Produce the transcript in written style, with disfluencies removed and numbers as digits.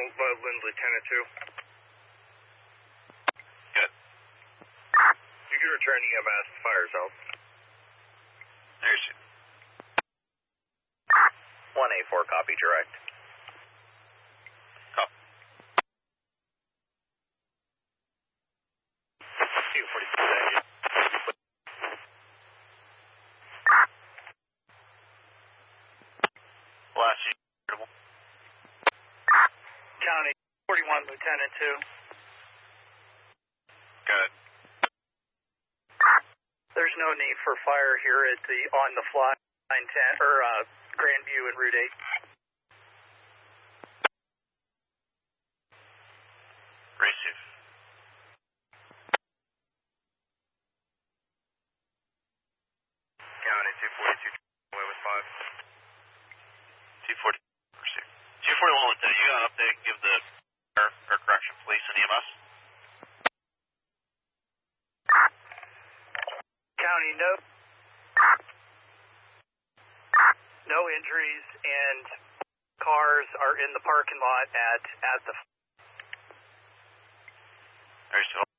Lieutenant 2. Good. You can return EMS fire zone. There's 1A4, copy, direct. Copy. 246. last year. County 41, Lieutenant 2. Good. There's no need for fire here at the on the fly 910 or Grandview and Route 8. Receive. County 242, with 5. 240. Receive. 241, Lieutenant, you got an update? Give the or correction police and EMS. County, no injuries, and cars are in the parking lot at the. There's